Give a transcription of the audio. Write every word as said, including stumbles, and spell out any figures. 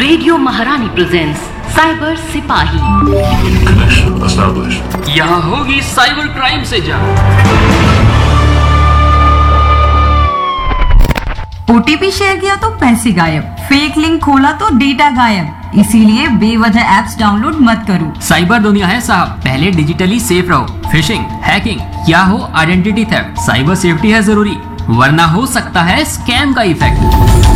Radio महारानी presents cyber सिपाही। Connection established. यहाँ होगी साइबर क्राइम से जंग। ओटीपी शेयर किया तो पैसे गायब, फेक लिंक खोला तो डेटा गायब। इसीलिए बेवजह ऐप्स डाउनलोड मत करो। साइबर दुनिया है साहब, पहले डिजिटली सेफ रहो। फिशिंग, हैकिंग या हो आइडेंटिटी थेफ्ट, साइबर सेफ्टी है जरूरी, वरना हो सकता है स्कैम का इफेक्ट।